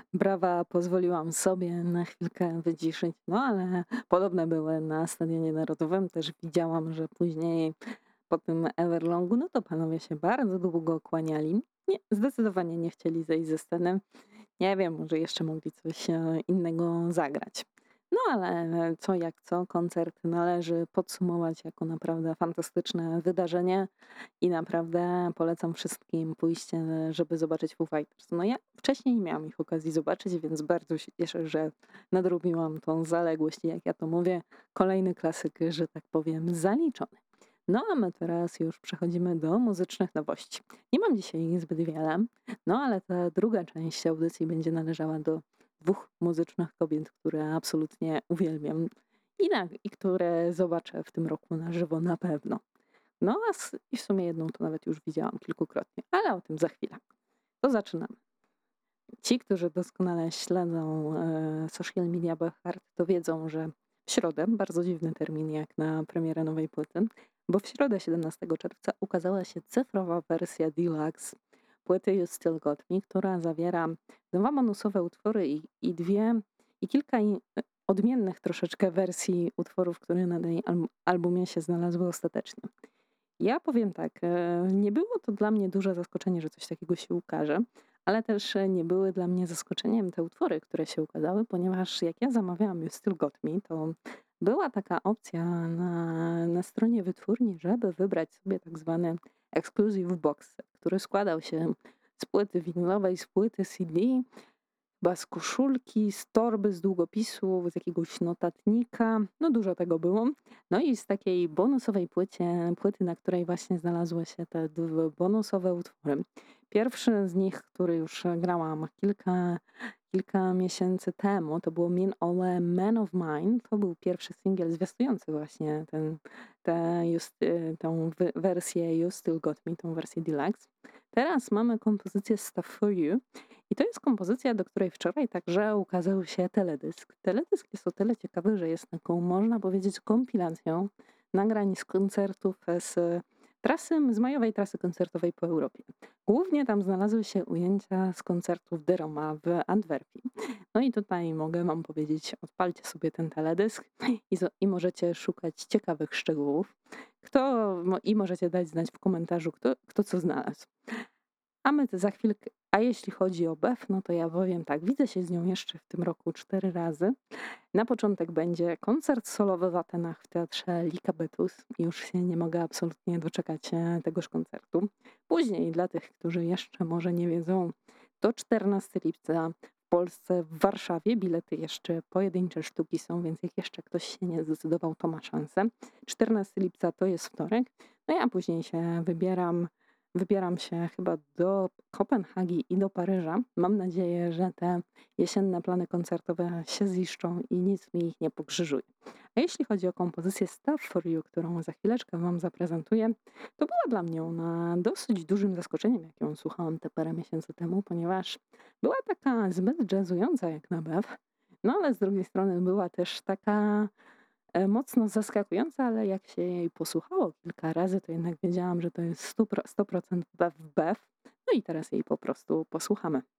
Brawa pozwoliłam sobie na chwilkę wyciszyć, no ale podobne były na Stadionie Narodowym. Też widziałam, że później po tym Everlongu, no to panowie się bardzo długo kłaniali. Nie, zdecydowanie nie chcieli zejść ze sceny. Nie wiem, może jeszcze mogli coś innego zagrać. No ale co jak co, koncert należy podsumować jako naprawdę fantastyczne wydarzenie i naprawdę polecam wszystkim pójście, żeby zobaczyć Foo Fighters. No ja wcześniej nie miałam ich okazji zobaczyć, więc bardzo się cieszę, że nadrobiłam tą zaległość, jak ja to mówię. Kolejny klasyk, że tak powiem, zaliczony. No a my teraz już przechodzimy do muzycznych nowości. Nie mam dzisiaj zbyt wiele, no ale ta druga część audycji będzie należała do dwóch muzycznych kobiet, które absolutnie uwielbiam i które zobaczę w tym roku na żywo na pewno. No i w sumie jedną to nawet już widziałam kilkukrotnie, ale o tym za chwilę. To zaczynamy. Ci, którzy doskonale śledzą social media Bechart, to wiedzą, że w środę, bardzo dziwny termin jak na premierę nowej płyty, bo w środę 17 czerwca ukazała się cyfrowa wersja deluxe płyty You Still Got Me, która zawiera dwa bonusowe utwory i kilka odmiennych troszeczkę wersji utworów, które na tej albumie się znalazły ostatecznie. Ja powiem tak, nie było to dla mnie duże zaskoczenie, że coś takiego się ukaże, ale też nie były dla mnie zaskoczeniem te utwory, które się ukazały, ponieważ jak ja zamawiałam You Still Got Me, to była taka opcja na stronie wytwórni, żeby wybrać sobie tak zwany exclusive box set, który składał się z płyty winylowej, z płyty CD, chyba z koszulki, z torby, z długopisu, z jakiegoś notatnika, no dużo tego było. No i z takiej bonusowej płyty, na której właśnie znalazły się te bonusowe utwory. Pierwszy z nich, który już grałam kilka miesięcy temu, to było Mean Ole Man of Mine. To był pierwszy singiel zwiastujący właśnie tą wersję You Still Got Me, tą wersję deluxe. Teraz mamy kompozycję Stuff for You. I to jest kompozycja, do której wczoraj także ukazał się teledysk. Teledysk jest o tyle ciekawy, że jest taką, można powiedzieć, kompilacją nagrań z koncertów z majowej trasy koncertowej po Europie. Głównie tam znalazły się ujęcia z koncertów Deroma w Antwerpii. No i tutaj mogę wam powiedzieć, odpalcie sobie ten teledysk i możecie szukać ciekawych szczegółów. I możecie dać znać w komentarzu, kto co znalazł. A my za chwilkę, a jeśli chodzi o Bef, no to ja powiem tak, widzę się z nią jeszcze w tym roku 4 razy. Na początek będzie koncert solowy w Atenach w teatrze Likabetus. Już się nie mogę absolutnie doczekać tegoż koncertu. Później, dla tych, którzy jeszcze może nie wiedzą, to 14 lipca w Polsce, w Warszawie. Bilety jeszcze pojedyncze sztuki są, więc jak jeszcze ktoś się nie zdecydował, to ma szansę. 14 lipca to jest wtorek. No ja później się Wybieram się chyba do Kopenhagi i do Paryża. Mam nadzieję, że te jesienne plany koncertowe się ziszczą i nic mi ich nie pokrzyżuje. A jeśli chodzi o kompozycję Stuff for You, którą za chwileczkę wam zaprezentuję, to była dla mnie ona dosyć dużym zaskoczeniem, jak ją słuchałam te parę miesięcy temu, ponieważ była taka zbyt jazzująca jak na BEW, no ale z drugiej strony była też taka mocno zaskakująca, ale jak się jej posłuchało kilka razy, to jednak wiedziałam, że to jest 100% BEW. No i teraz jej po prostu posłuchamy.